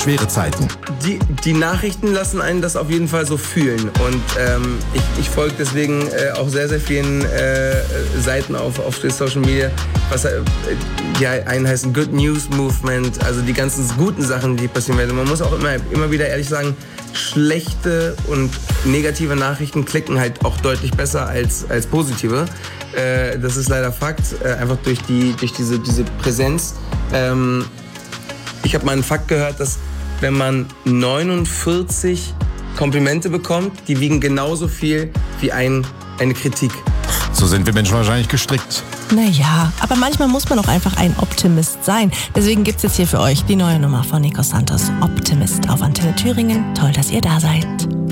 schwere Zeiten. Die Nachrichten lassen einen das auf jeden Fall so fühlen. Und ich folge deswegen auch sehr, sehr vielen Seiten auf Social Media, was die einen heißen Good News Movement, also die ganzen guten Sachen, die passieren werden. Man muss auch immer wieder ehrlich sagen, schlechte und negative Nachrichten klicken halt auch deutlich besser als positive. Das ist leider Fakt, einfach durch diese Präsenz. Ich habe mal einen Fakt gehört, dass wenn man 49 Komplimente bekommt, die wiegen genauso viel wie eine Kritik. So sind wir Menschen wahrscheinlich gestrickt. Naja, aber manchmal muss man auch einfach ein Optimist sein. Deswegen gibt's jetzt hier für euch die neue Nummer von Nico Santos, Optimist auf Antenne Thüringen. Toll, dass ihr da seid.